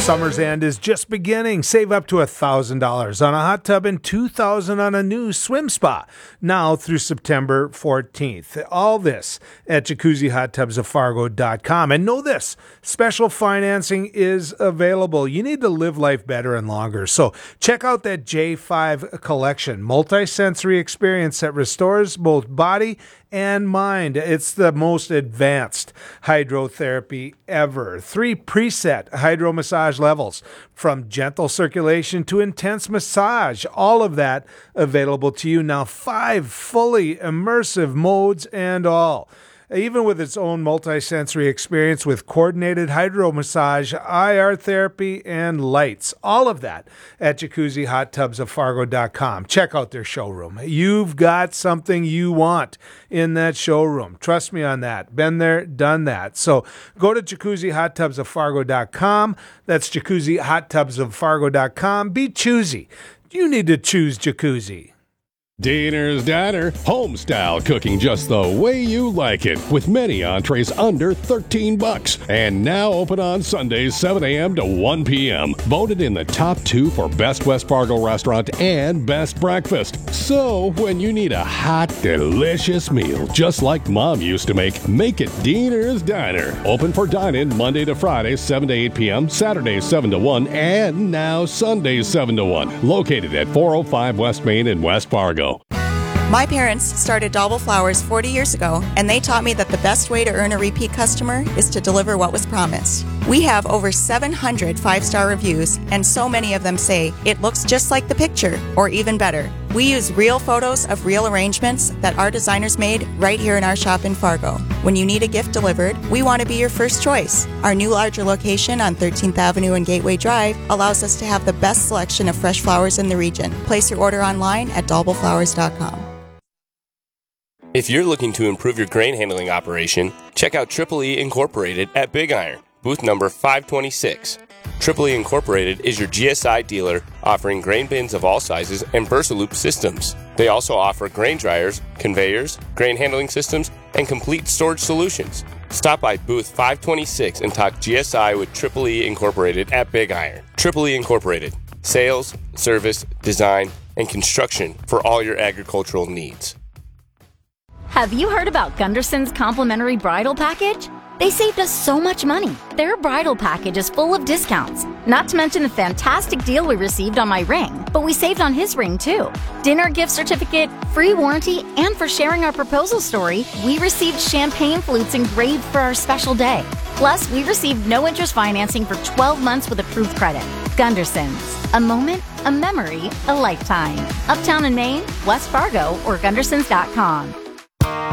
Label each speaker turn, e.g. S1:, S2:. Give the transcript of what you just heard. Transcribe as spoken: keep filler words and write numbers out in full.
S1: Summer's end is just beginning. Save up to one thousand dollars on a hot tub and two thousand dollars on a new swim spa now through September fourteenth. All this at jacuzzi hot tubs of fargo dot com. And know this, special financing is available. You need to live life better and longer. So check out that J five collection, multi-sensory experience that restores both body and mind. It's the most advanced hydrotherapy ever. Three preset hydro massage levels, from gentle circulation to intense massage. All of that available to you now. Five fully immersive modes and all. Even with its own multi-sensory experience with coordinated hydro massage, I R therapy, and lights. All of that at jacuzzi hot tubs of fargo dot com. Check out their showroom. You've got something you want in that showroom. Trust me on that. Been there, done that. So go to jacuzzi hot tubs of fargo dot com. That's jacuzzi hot tubs of fargo dot com. Be choosy. You need to choose Jacuzzi.
S2: Diener's Diner, home-style cooking just the way you like it, with many entrees under thirteen bucks, and now open on Sundays seven a.m. to one p.m. Voted in the top two for Best West Fargo Restaurant and Best Breakfast. So, when you need a hot, delicious meal just like Mom used to make, make it Diener's Diner. Open for dine-in Monday to Friday, seven to eight p.m., Saturdays seven to one, and now Sundays seven to one. Located at four oh five West Main in West Fargo.
S3: My parents started Dalble Flowers forty years ago, and they taught me that the best way to earn a repeat customer is to deliver what was promised. We have over seven hundred five-star reviews, and so many of them say, it looks just like the picture, or even better. We use real photos of real arrangements that our designers made right here in our shop in Fargo. When you need a gift delivered, we want to be your first choice. Our new larger location on thirteenth Avenue and Gateway Drive allows us to have the best selection of fresh flowers in the region. Place your order online at dalble flowers dot com.
S4: If you're looking to improve your grain handling operation, check out Triple E Incorporated at Big Iron, booth number five twenty-six. Triple E Incorporated is your G S I dealer, offering grain bins of all sizes and Versaloop systems. They also offer grain dryers, conveyors, grain handling systems, and complete storage solutions. Stop by booth five twenty-six and talk G S I with Triple E Incorporated at Big Iron. Triple E Incorporated, sales, service, design, and construction for all your agricultural needs.
S5: Have you heard about Gunderson's complimentary bridal package? They saved us so much money. Their bridal package is full of discounts, not to mention the fantastic deal we received on my ring, but we saved on his ring too. Dinner gift certificate, free warranty, and for sharing our proposal story, we received champagne flutes engraved for our special day. Plus, we received no interest financing for twelve months with approved credit. Gunderson's. A moment, a memory, a lifetime. Uptown in Maine, West Fargo, or gundersons dot com.